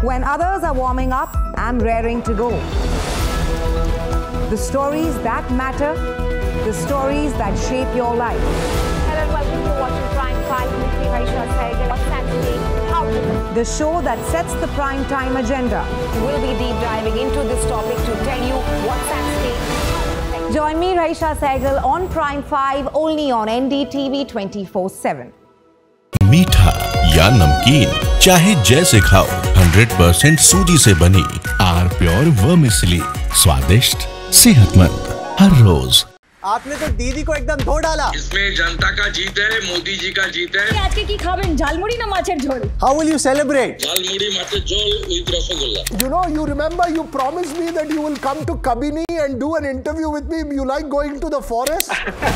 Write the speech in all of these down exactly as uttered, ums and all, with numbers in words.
When others are warming up, I'm raring to go. The stories that matter, the stories that shape your life. Hello and welcome to watching Prime five with me, Raisha Sehgal. What's happening? How to The show that sets the prime time agenda. We'll be deep diving into this topic to tell you what's at stake. Join me, Raisha Sehgal, on Prime five, only on N D T V twenty-four seven. मीठा या नमकीन, चाहे जैसे खाओ, hundred percent सूजी से बनी are pure vermicelli, स्वादिष्ट, सेहतमंद, हर रोज। आपने तो दीदी को एकदम धो डाला। इसमें जनता का जीत है, मोदी जी का जीत है। आज के की खाबेन झालमुड़ी ना माछेर झोल। How will you celebrate? Jhalmuri माछेर झोल with rasgulla. You know, you remember you promised me that you will come to Kabini and do an interview with me. You like going to the forest?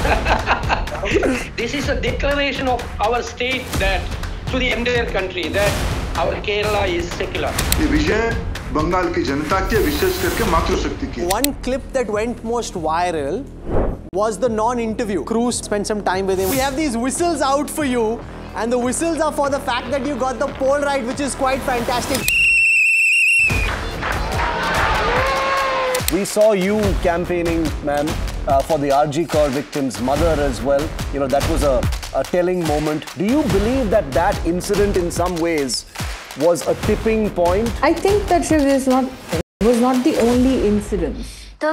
This is a declaration of our state that to the entire country that our Kerala is secular. ये विषय बंगाल की जनता के विशेष करके मातृशक्ति की। One clip that went most viral was the non-interview. Cruz spent some time with him. We have these whistles out for you, and the whistles are for the fact that you got the poll right, which is quite fantastic. We saw you campaigning, ma'am, uh, for the R G Kar victim's mother as well. You know, that was a, a telling moment. Do you believe that that incident in some ways was a tipping point? I think that Shiv is not, was not the only incident.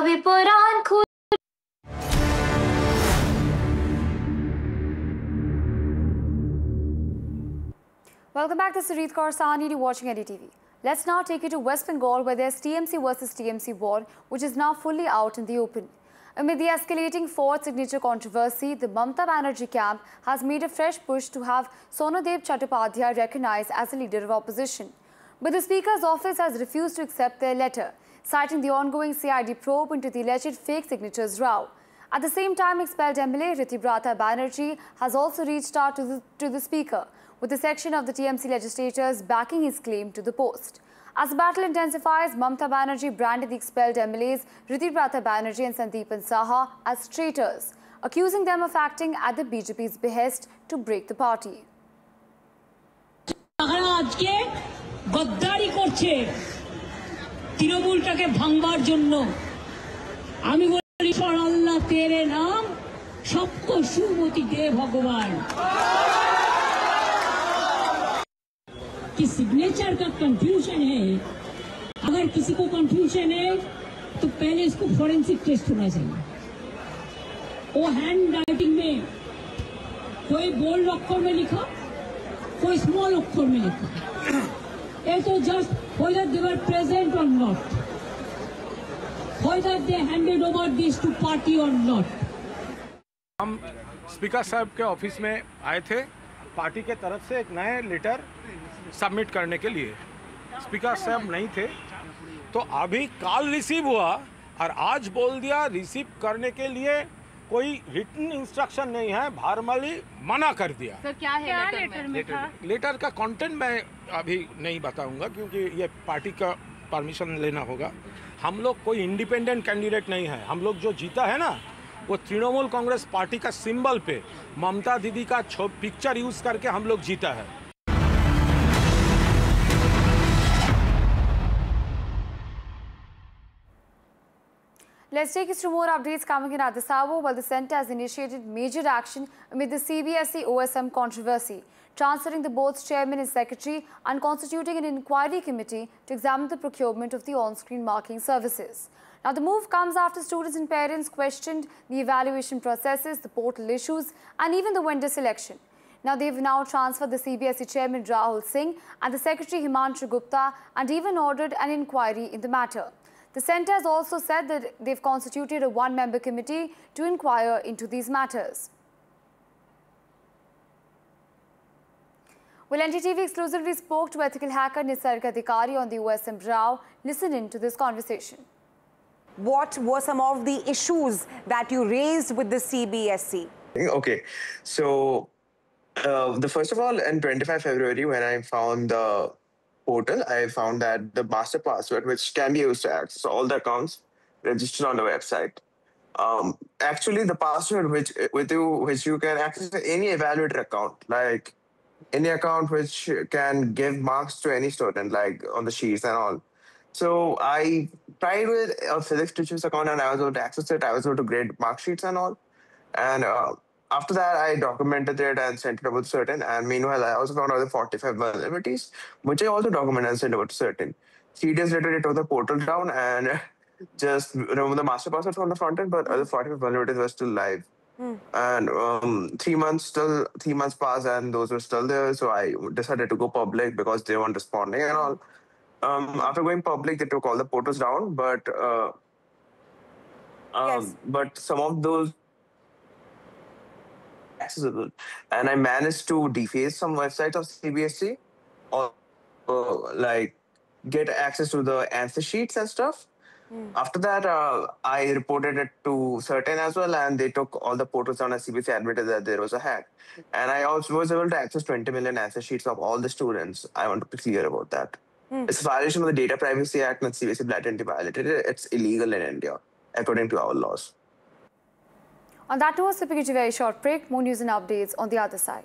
Welcome back to Sarit Kaur Sahni, you're watching N D T V. Let's now take you to West Bengal, where there's T M C versus T M C war, which is now fully out in the open. Amid the escalating fourth signature controversy, the Mamata Banerjee camp has made a fresh push to have Sonadev Chattopadhyay recognized as a leader of opposition. But the Speaker's office has refused to accept their letter, citing the ongoing C I D probe into the alleged fake signatures row. At the same time, expelled M L A Ritibrata Banerjee has also reached out to the, to the Speaker, with a section of the T M C legislators backing his claim to the post. As the battle intensifies, Mamata Banerjee branded the expelled M L As Ritibrata Banerjee and Sandeepan Saha as traitors, accusing them of acting at the B J P's behest to break the party. कि signature का confusion है, अगर किसी को confusion है तो पहले इसको फोरेंसिक टेस्ट होना चाहिए। वो हैंड राइटिंग में कोई बोल्ड अक्षर में लिखा, कोई स्मॉल अक्षर में लिखा। ये तो just whether they were present or not, whether they handed over this to party or not. हम स्पीकर साहब के ऑफिस में आए थे, पार्टी के तरफ से एक नया लेटर सबमिट करने के लिए। स्पीकर साहब नहीं थे, तो अभी कल रिसीव हुआ और आज बोल दिया रिसीव करने के लिए कोई रिटन इंस्ट्रक्शन नहीं है, फॉर्मली मना कर दिया। सर क्या है क्या लेटर में था? लेटर का कंटेंट मैं अभी नहीं बताऊंगा, क्योंकि ये पार्टी का परमिशन लेना होगा। हम लोग कोई इंडिपेंडेंट कैंडिडेट नहीं है। हम लोग जो जीता है ना, वो तृणमूल कांग्रेस पार्टी का सिंबल पे ममता दीदी का पिक्चर यूज करके हम लोग जीता है। Let's take you through more updates coming in at this hour. While the centre has initiated major action amid the C B S E O S M controversy, transferring the board's chairman and secretary and constituting an inquiry committee to examine the procurement of the on-screen marking services. Now, the move comes after students and parents questioned the evaluation processes, the portal issues, and even the vendor selection. Now, they've now transferred the C B S E chairman Rahul Singh and the secretary Himanshu Gupta, and even ordered an inquiry in the matter. The centre has also said that they've constituted a one-member committee to inquire into these matters. Well, N D T V exclusively spoke to ethical hacker Nisarg Adhikari on the O S M row. Listen in to this conversation. What were some of the issues that you raised with the C B S E? Okay, so uh, the first of all, on twenty-fifth February, when I found the portal, I found that the master password, which can be used to access all the accounts registered on the website, um, actually the password which with you which you can access any evaluator account, like any account which can give marks to any student, like on the sheets and all. So I tried with a physics teacher's account and I was able to access it. I was able to grade mark sheets and all. And uh, after that, I documented it and sent it over to Certain. And meanwhile, I also found other forty-five vulnerabilities, which I also documented and sent over to Certain. Three days later, they took the portal down and just removed the master password from the front end, but other forty-five vulnerabilities were still live. Mm. And um, three months still, three months passed and those were still there. So I decided to go public because they weren't responding and all. Um, after going public, they took all the portals down, but uh, um, yes. but some of those accessible, and I managed to deface some websites of C B S E, or uh, like get access to the answer sheets and stuff. Mm. After that, uh, I reported it to Certain as well, and they took all the portals down as C B S E admitted that there was a hack. And I also was able to access twenty million answer sheets of all the students. I want to be clear about that. Mm. It's a violation of the Data Privacy Act and C B S E blatantly violated it. It's illegal in India, according to our laws. On that note, we're taking a very short break. More news and updates on the other side.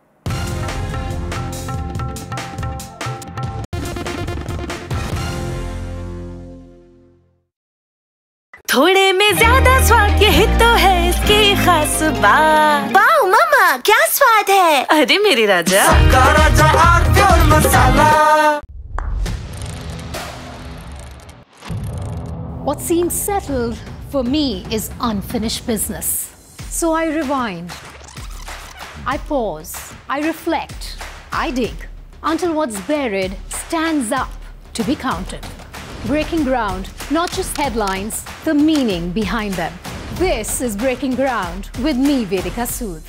थोड़े में ज्यादा स्वाद यही तो है इसकी खास बात। वाओ मामा, क्या स्वाद है? अरे मेरे राजा, सबका राजा आरती और मसाला। What seems settled for me is unfinished business. So I rewind, I pause, I reflect, I dig until what's buried stands up to be counted. Breaking ground, not just headlines, the meaning behind them. This is Breaking Ground with me, Vedika Sood.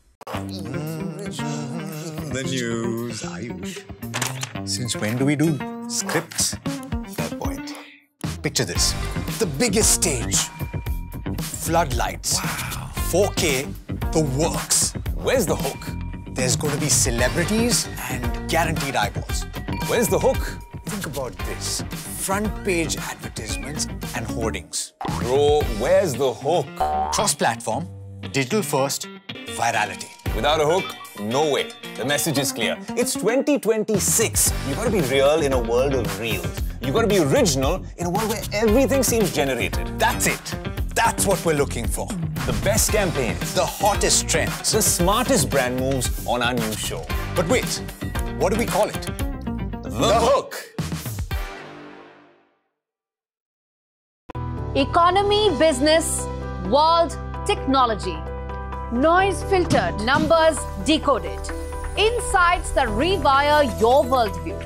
The news, Ayush. Since when do we do scripts? Fair point. Picture this. The biggest stage. Floodlights. Wow. four K, the works. Where's the hook? There's going to be celebrities and guaranteed eyeballs. Where's the hook? Think about this. Front page advertisements and hoardings. Bro, where's the hook? Cross-platform, digital first, virality. Without a hook, no way. The message is clear. It's twenty twenty-six. You gotta be real in a world of reels. You gotta be original in a world where everything seems generated. That's it. That's what we're looking for. The best campaigns. The hottest trends. The smartest brand moves on our new show. But wait, what do we call it? The, the hook. Economy, business, world, technology. Noise filtered, numbers decoded. Insights that rewire your worldview.